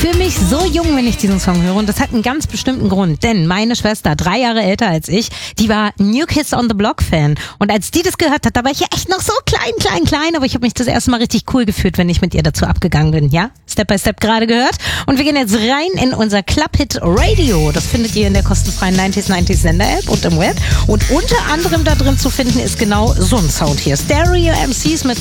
fühle mich so jung, wenn ich diesen Song höre und das hat einen ganz bestimmten Grund, denn meine Schwester, 3 Jahre älter als ich, die war New Kids on the Block Fan und als die das gehört hat, da war ich ja echt noch so klein, aber ich habe mich das erste Mal richtig cool gefühlt, wenn ich mit ihr dazu abgegangen bin, ja? Step by Step gerade gehört und wir gehen jetzt rein in unser Club Hit Radio, das findet ihr in der kostenfreien 90s Sender App und im Web und unter anderem da drin zu finden ist genau so ein Sound hier, Stereo MCs mit